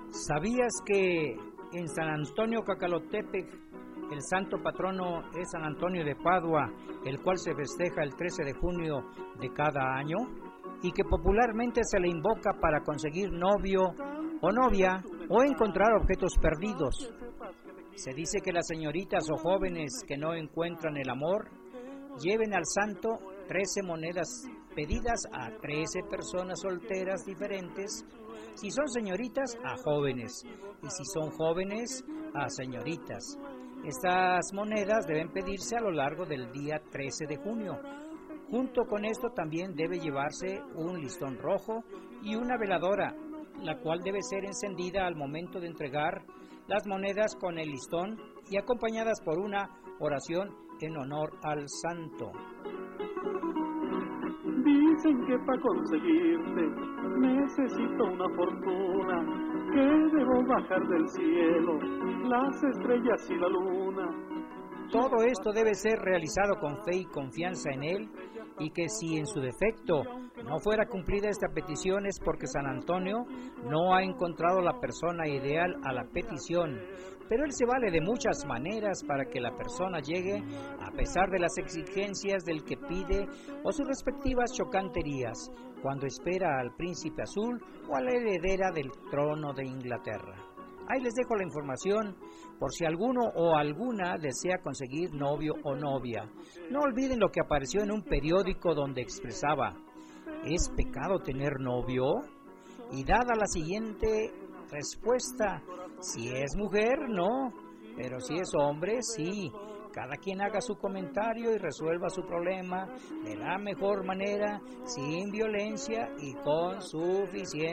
¿Sabías que en San Antonio Cacalotepec el santo patrono es San Antonio de Padua, el cual se festeja el 13 de junio de cada año? Y que popularmente se le invoca para conseguir novio o novia o encontrar objetos perdidos. Se dice que las señoritas o jóvenes que no encuentran el amor lleven al santo 13 monedas pedidas a 13 personas solteras diferentes, si son señoritas a jóvenes y si son jóvenes a señoritas. Estas monedas deben pedirse a lo largo del día 13 de junio. Junto con esto también debe llevarse un listón rojo y una veladora, la cual debe ser encendida al momento de entregar las monedas con el listón y acompañadas por una oración en honor al santo. Dicen que para conseguirte necesito una fortuna, que debo bajar del cielo las estrellas y la luna. Todo esto debe ser realizado con fe y confianza en Él, y que si en su defecto no fuera cumplida esta petición es porque San Antonio no ha encontrado la persona ideal a la petición, pero Él se vale de muchas maneras para que la persona llegue a pesar de las exigencias del que pide o sus respectivas chocanterías, cuando espera al príncipe azul o a la heredera del trono de Inglaterra. Ahí les dejo la información por si alguno o alguna desea conseguir novio o novia. No olviden lo que apareció en un periódico donde expresaba: ¿es pecado tener novio? Y dada la siguiente respuesta: si es mujer, no, pero si es hombre, sí. Cada quien haga su comentario y resuelva su problema de la mejor manera, sin violencia y con suficiencia